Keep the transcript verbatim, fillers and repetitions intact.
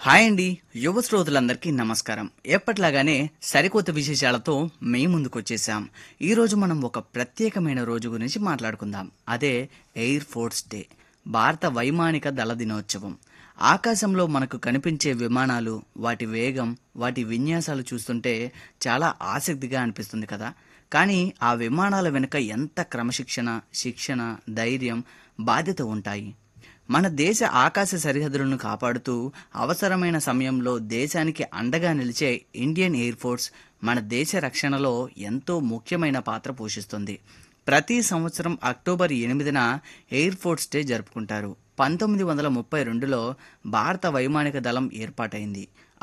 Hi అండి, యువ శ్రోతలందరికీ నమస్కారం. ఎప్పట్లాగానే సరికొత్త విశేషాలతో మీ ముందుకు వచ్చేసాం. ఈరోజు మనం ఒక ప్రత్యేకమైన రోజు గురించి మాట్లాడుకుందాం. అదే ఎయిర్ ఫోర్స్ డే, భారత వైమానిక దళ దినోత్సవం. ఆకాశంలో మనకు కనిపించే విమానాలు, వాటి వేగం, వాటి విన్యాసాలు చూస్తుంటే చాలా ఆసక్తిగా అనిపిస్తుంది కదా. కానీ ఆ విమానాల వెనుక ఎంత క్రమశిక్షణ, శిక్షణ, ధైర్యం, బాధ్యత ఉంటాయి. మన దేశ ఆకాశ సరిహద్దులను కాపాడుతూ అవసరమైన సమయంలో దేశానికి అండగా నిలిచే ఇండియన్ ఎయిర్ ఫోర్స్ మన దేశ రక్షణలో ఎంతో ముఖ్యమైన పాత్ర పోషిస్తుంది. ప్రతి సంవత్సరం అక్టోబర్ ఎనిమిదిన ఎయిర్ ఫోర్స్ డే జరుపుకుంటారు. పంతొమ్మిది వందల ముప్పై రెండులో భారత వైమానిక దళం ఏర్పాటైంది.